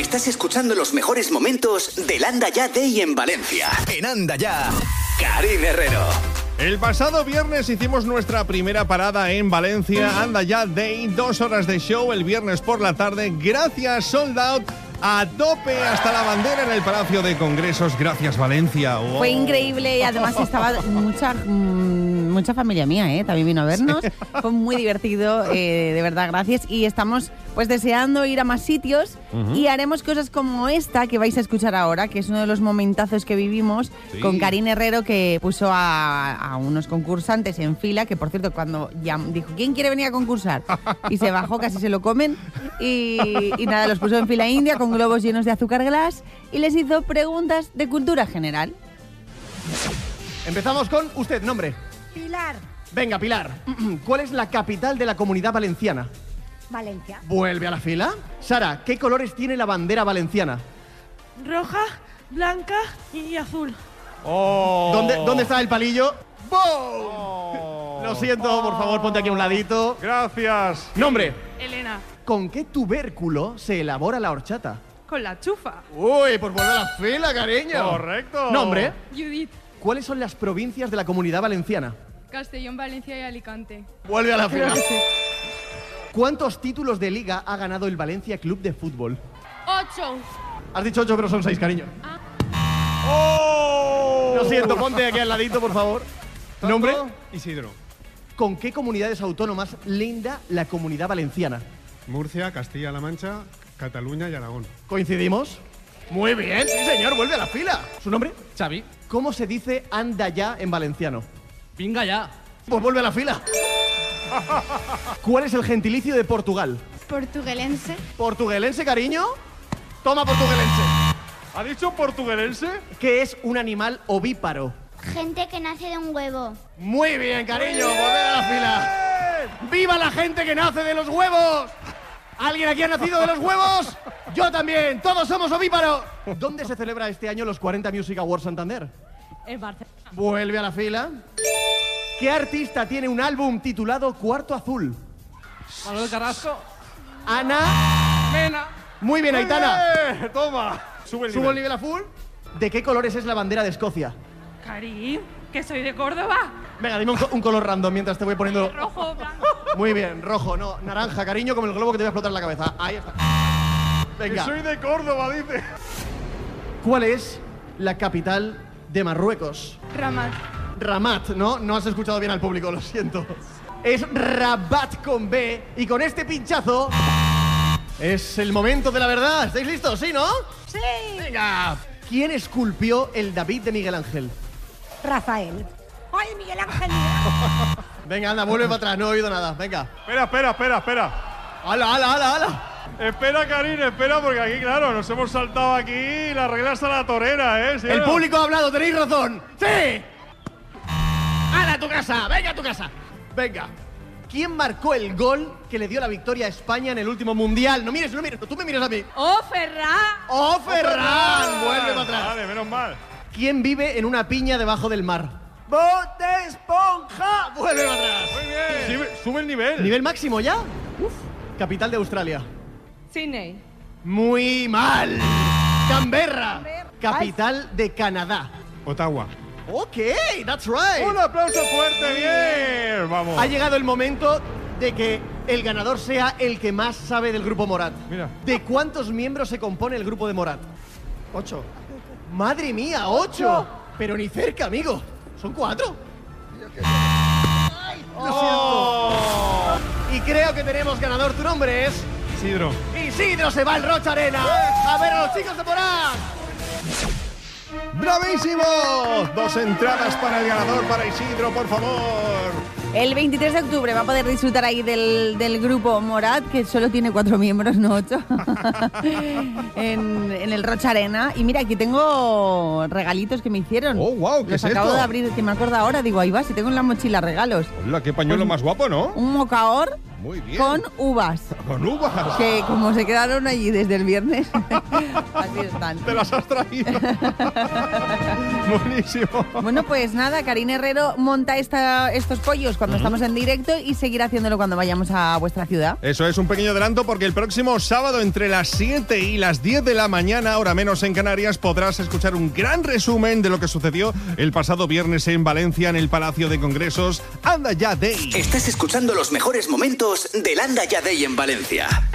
Estás escuchando los mejores momentos del Anda Ya Day en Valencia. En Anda Ya, Karine Herrero. El pasado viernes hicimos nuestra primera parada en Valencia. Anda Ya Day, 2 horas de show el viernes por la tarde. Gracias, sold out. A tope hasta la bandera en el Palacio de Congresos. Gracias, Valencia. Oh. Fue increíble y además estaba mucha familia mía, también vino a vernos. Sí. Fue muy divertido, de verdad, gracias. Y estamos pues deseando ir a más sitios y haremos cosas como esta que vais a escuchar ahora, que es uno de los momentazos que vivimos con Karine Herrero, que puso a unos concursantes en fila, que por cierto, cuando ya dijo, ¿quién quiere venir a concursar? Y se bajó, casi se lo comen. Y nada, los puso en fila india con globos llenos de azúcar glass y les hizo preguntas de cultura general. Empezamos con usted, nombre. Pilar. Venga, Pilar. ¿Cuál es la capital de la Comunidad Valenciana? Valencia. Vuelve a la fila. Sara, ¿qué colores tiene la bandera valenciana? Roja, blanca y azul. Oh. ¿Dónde está el palillo? ¡Boom! Lo siento, por favor, ponte aquí a un ladito. Gracias. Nombre. Elena. ¿Con qué tubérculo se elabora la horchata? Con la chufa. Uy, pues vuelve a la fila, cariño. Correcto. Nombre. Judith. ¿Cuáles son las provincias de la Comunidad Valenciana? Castellón, Valencia y Alicante. Vuelve a la fila. ¿Cuántos títulos de liga ha ganado el Valencia Club de Fútbol? 8. Has dicho 8, pero son 6, cariño. ¡Oh! Lo siento, ponte aquí al ladito, por favor. ¿Nombre? Isidro. ¿Con qué comunidades autónomas linda la Comunidad Valenciana? Murcia, Castilla-La Mancha, Cataluña y Aragón. ¿Coincidimos? Muy bien, sí señor, vuelve a la fila. ¿Su nombre? Xavi. ¿Cómo se dice anda ya en valenciano? Venga ya. Pues vuelve a la fila. ¿Cuál es el gentilicio de Portugal? Portuguelense. ¿Portuguelense, cariño? Toma, portuguelense. ¿Ha dicho portuguelense? ¿Qué es un animal ovíparo? Gente que nace de un huevo. Muy bien, cariño, volver a la fila. ¡Viva la gente que nace de los huevos! ¿Alguien aquí ha nacido de los huevos? Yo también, todos somos ovíparos. ¿Dónde se celebra este año los 40 Music Awards Santander? En Barcelona. Vuelve a la fila. ¿Qué artista tiene un álbum titulado Cuarto Azul? Manuel Carrasco. Ana Mena. Muy bien, Aitana. Toma. Sube el ¿Subo el nivel a full? ¿De qué colores es la bandera de Escocia? Karim, que soy de Córdoba. Venga, dime un color random mientras te voy poniendo... Rojo, blanco. Muy bien, rojo, no, naranja, cariño, como el globo que te voy a explotar en la cabeza. Ahí está. Venga. Que soy de Córdoba, dice. ¿Cuál es la capital de Marruecos? Ramat. Ramat, ¿no? No has escuchado bien al público, lo siento. Es Rabat con B. Y con este pinchazo... es el momento de la verdad. ¿Estáis listos? ¿Sí, no? Sí. Venga. ¿Quién esculpió el David de Miguel Ángel? Rafael. ¡Ay, Miguel Ángel! Venga, anda, vuelve para atrás, no he oído nada. Venga. Espera. ¡Hala! Espera, Karine, espera, porque aquí, claro, nos hemos saltado aquí las reglas a la torera, ¿eh? ¿Sí El no? público ha hablado, tenéis razón. ¡Sí! ¡Hala, a tu casa! ¡Venga a tu casa! Venga. ¿Quién marcó el gol que le dio la victoria a España en el último mundial? No mires, tú me miras a mí. ¡Oh, Ferran! ¡Oh, Ferran! Vuelve para atrás. Vale, menos mal. ¿Quién vive en una piña debajo del mar? ¡Bob Esponja! Vuelve para atrás. Muy bien. Sube el nivel. ¿Nivel máximo ya? Uf. Capital de Australia. Sydney. Muy mal. Canberra. Capital de Canadá. Ottawa. Ok, that's right. Un aplauso fuerte, bien. Vamos. Ha llegado el momento de que el ganador sea el que más sabe del grupo Morat. Mira. ¿De cuántos miembros se compone el grupo de Morat? 8. Madre mía, 8. Pero ni cerca, amigo. Son 4. Lo siento. Y creo que tenemos ganador. Tu nombre es... Isidro. Isidro se va al Rocha Arena a ver a los chicos de Morat. ¡Bravísimo! 2 entradas para el ganador, para Isidro, por favor. El 23 de octubre va a poder disfrutar ahí del grupo Morat, que solo tiene 4 miembros, no 8, en el Rocha Arena. Y mira, aquí tengo regalitos que me hicieron. ¡Oh, wow! ¿Qué Los es acabo esto? de abrir, que me acuerdo ahora. Digo, ahí va, si tengo en la mochila regalos. Hola, qué pañuelo más guapo, ¿no? Un mocaor Muy bien. con uvas. Con uvas. Que como se quedaron allí desde el viernes, así están. Te las has traído. Buenísimo. Bueno, pues nada, Karine Herrero monta estos pollos cuando estamos en directo y seguirá haciéndolo cuando vayamos a vuestra ciudad. Eso es un pequeño adelanto porque el próximo sábado entre las 7 y las 10 de la mañana, hora menos en Canarias, podrás escuchar un gran resumen de lo que sucedió el pasado viernes en Valencia en el Palacio de Congresos Anda Ya Day. Estás escuchando los mejores momentos del Anda Ya Day en Valencia.